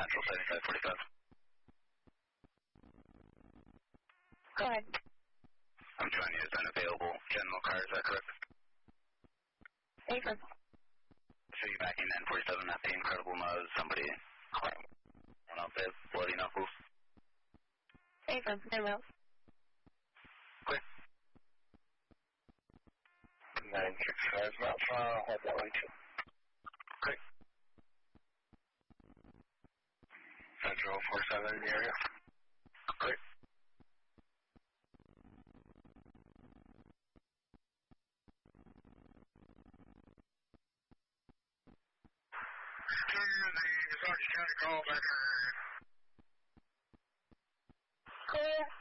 Central 7545. Go ahead. I'm trying to use unavailable general car, is that correct? Affirm. So you're backing 947 at the Incredible Muzz, somebody went out there, bloody knuckles. Affirm, no else. Quick. 965 not far, hold that one too. Quick. Central 47 in the area. Quick. Sergeant trying to call back. Clear.